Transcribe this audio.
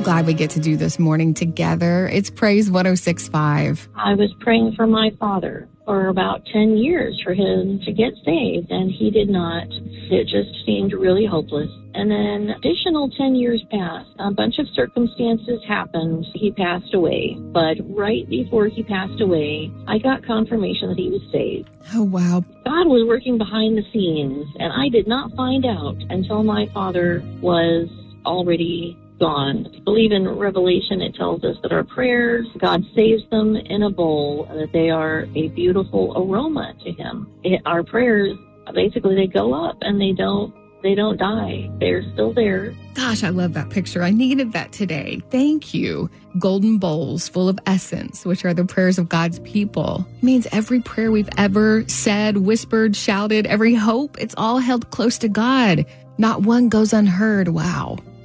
glad we get to do this morning together. It's Praise 106.5. I was praying for my father for about 10 years for him to get saved, and he did not. It just seemed really hopeless. And then additional 10 years passed. A bunch of circumstances happened. He passed away. But right before he passed away, I got confirmation that he was saved. Oh, wow. God was working behind the scenes, and I did not find out until my father was already gone. I believe in Revelation it tells us that our prayers, God saves them in a bowl, and that they are a beautiful aroma to Him. Our prayers, basically, they go up and they don't die. They're still there. Gosh, I love that picture. I needed that today. Thank you. Golden bowls full of essence, which are the prayers of God's people. It means every prayer we've ever said, whispered, shouted, every hope, it's all held close to God. Not one goes unheard. Wow.